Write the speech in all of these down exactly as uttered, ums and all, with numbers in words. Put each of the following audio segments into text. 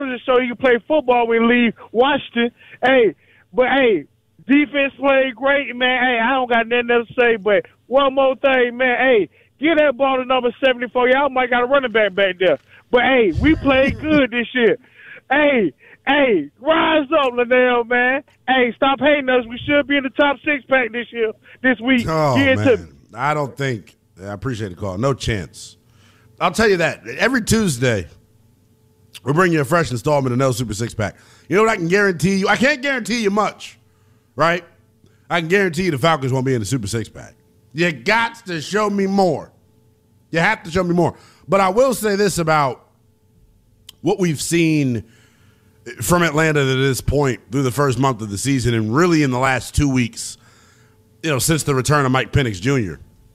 so he can play football when he leave Washington. Hey, but hey, defense played great, man. Hey, I don't got nothing else to say, but one more thing, man. Hey, get that ball to number seventy-four. Y'all might got a running back back there. But, hey, we played good this year. Hey, hey, rise up, Linnell, man. Hey, stop hating us. We should be in the top six-pack this year, this week. Oh, Get man. to- I don't think – I appreciate the call. No chance. I'll tell you that. Every Tuesday, we'll bring you a fresh installment of No Super Six-Pack. You know what I can guarantee you? I can't guarantee you much, right? I can guarantee you the Falcons won't be in the Super Six-Pack. You got to show me more. You have to show me more. But I will say this about what we've seen from Atlanta to this point through the first month of the season and really in the last two weeks, you know, since the return of Mike Penix Junior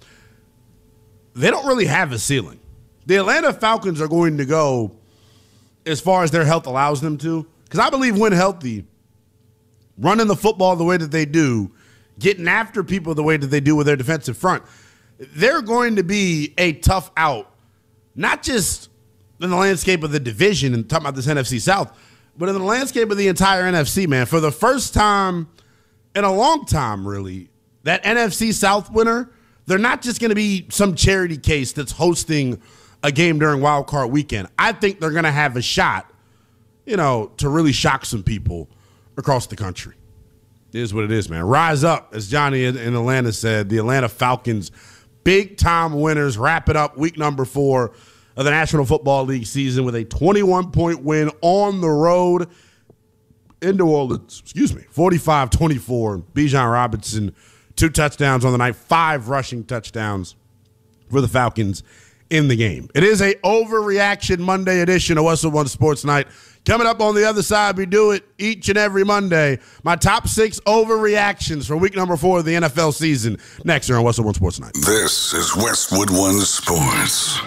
They don't really have a ceiling. The Atlanta Falcons are going to go as far as their health allows them to, because I believe when healthy, running the football the way that they do, getting after people the way that they do with their defensive front, they're going to be a tough out, not just in the landscape of the division and talking about this N F C South, but in the landscape of the entire N F C, man. For the first time in a long time, really, that N F C South winner, they're not just going to be some charity case that's hosting a game during Wild Card Weekend. I think they're going to have a shot, you know, to really shock some people across the country. It is what it is, man. Rise up, as Johnny in Atlanta said. The Atlanta Falcons, big-time winners, wrap it up week number four of the National Football League season with a twenty-one point win on the road in New Orleans. Excuse me, forty-five twenty-four. Bijan Robinson, two touchdowns on the night, five rushing touchdowns for the Falcons in the game. It is a Overreaction Monday edition of Westwood One Sports Night. Coming up on the other side, we do it each and every Monday. My top six overreactions for week number four of the N F L season. Next here on Westwood One Sports Night. This is Westwood One Sports.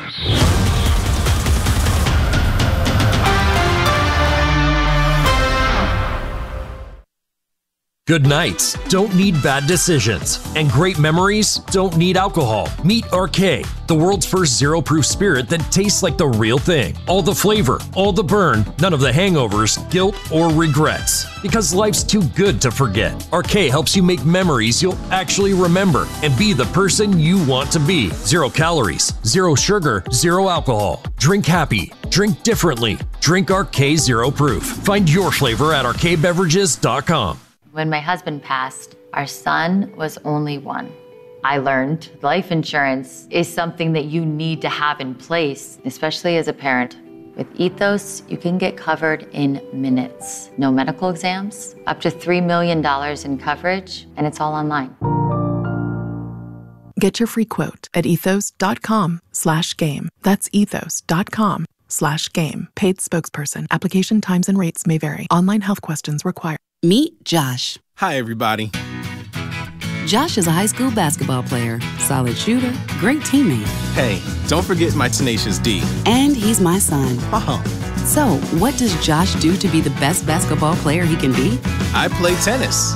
Good nights don't need bad decisions, and great memories don't need alcohol. Meet Arcade, the world's first zero-proof spirit that tastes like the real thing. All the flavor, all the burn, none of the hangovers, guilt, or regrets. Because life's too good to forget. Arcade helps you make memories you'll actually remember and be the person you want to be. Zero calories, zero sugar, zero alcohol. Drink happy. Drink differently. Drink Arcade Zero Proof. Find your flavor at arcade beverages dot com. When my husband passed, our son was only one. I learned life insurance is something that you need to have in place, especially as a parent. With Ethos, you can get covered in minutes. No medical exams, up to three million dollars in coverage, and it's all online. Get your free quote at ethos.com slash game. That's ethos.com slash game. Paid spokesperson. Application times and rates may vary. Online health questions required. Meet Josh. Hi, everybody. Josh is a high school basketball player, solid shooter, great teammate. Hey, don't forget my tenacious D. And he's my son. Uh-huh. So, what does Josh do to be the best basketball player he can be? I play tennis.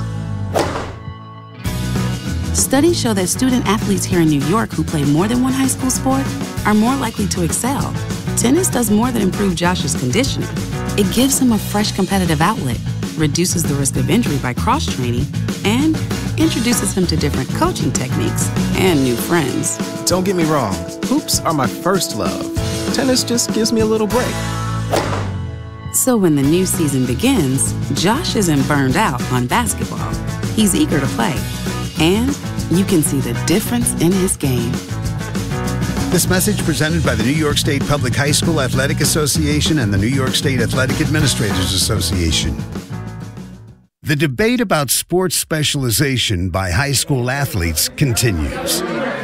Studies show that student athletes here in New York who play more than one high school sport are more likely to excel. Tennis does more than improve Josh's conditioning. It gives him a fresh competitive outlet, reduces the risk of injury by cross-training, and introduces him to different coaching techniques and new friends. Don't get me wrong, hoops are my first love. Tennis just gives me a little break. So when the new season begins, Josh isn't burned out on basketball. He's eager to play, and you can see the difference in his game. This message presented by the New York State Public High School Athletic Association and the New York State Athletic Administrators Association. The debate about sports specialization by high school athletes continues.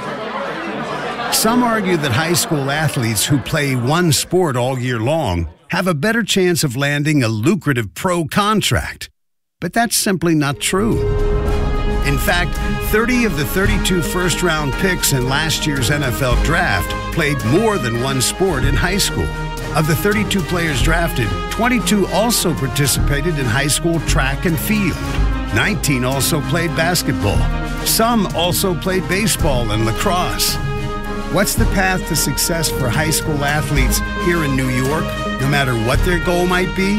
Some argue that high school athletes who play one sport all year long have a better chance of landing a lucrative pro contract. But that's simply not true. In fact, thirty of the thirty-two first-round picks in last year's N F L draft played more than one sport in high school. Of the thirty-two players drafted, twenty-two also participated in high school track and field. nineteen also played basketball. Some also played baseball and lacrosse. What's the path to success for high school athletes here in New York, no matter what their goal might be?